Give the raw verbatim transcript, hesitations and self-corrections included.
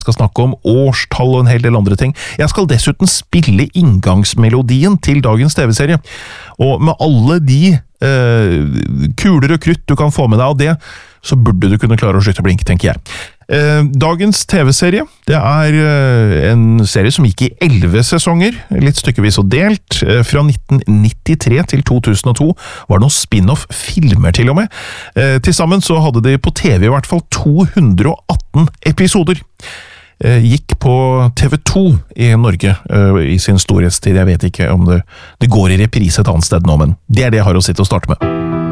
skal snakke om årstall og en hel del andre ting. Jeg skal dessuten spille inngangsmelodien til dagens T V-serie. Og med alle de eh, kuler og krutt du kan få med deg av det, så burde du kunne klare å slutte å blinke, tenker jeg. Eh, dagens T V-serie, det er eh, en serie som gikk i elleve sesonger, litt stykkevis og delt. Eh, fra nitten nittitre til to tusen og to var det noen spin-off-filmer til og med. Eh, til sammen så hadde de på T V i hvert fall to hundre og atten episoder. Gikk på T V to i Norge uh, i sin storhetstid. Jeg vet ikke om det, det går i reprise et annet sted nå, men det er det jeg har å sitte og starte med.